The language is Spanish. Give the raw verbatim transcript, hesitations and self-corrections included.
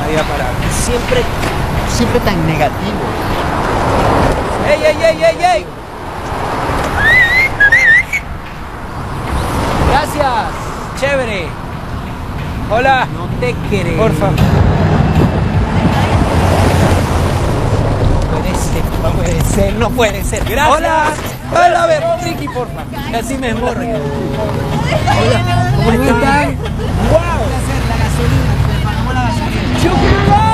la vida para siempre, Siempre tan negativo. ey, ey, ey, ey, ey. Gracias, chévere. Hola. No te creo. Porfa. No puede ser, no puede ser, no puede ser. Gracias. Hola. Hola, a ver, Ricky, porfa. Casi me esmorro. Hola. ¿Cómo están? Wow. La gasolina, te pagamos la gasolina. Yo quiero